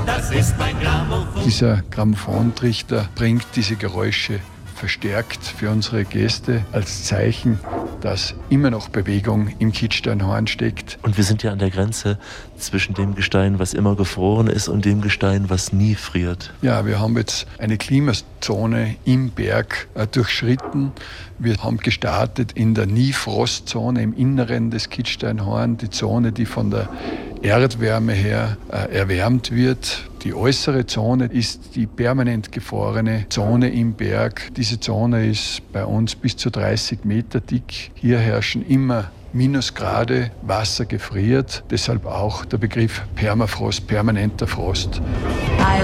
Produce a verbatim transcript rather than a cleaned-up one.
das ist mein Grammophon. Dieser Grammophontrichter bringt diese Geräusche verstärkt für unsere Gäste als Zeichen, dass immer noch Bewegung im Kitzsteinhorn steckt. Und wir sind ja an der Grenze zwischen dem Gestein, was immer gefroren ist, und dem Gestein, was nie friert. Ja, wir haben jetzt eine Klimazone im Berg äh, durchschritten. Wir haben gestartet in der Nie-Frost-Zone im Inneren des Kitzsteinhorn, die Zone, die von der Erdwärme her äh, erwärmt wird. Die äußere Zone ist die permanent gefrorene Zone im Berg. Diese Zone ist bei uns bis zu dreißig Meter dick. Hier herrschen immer Minusgrade, Wasser gefriert. Deshalb auch der Begriff Permafrost, permanenter Frost.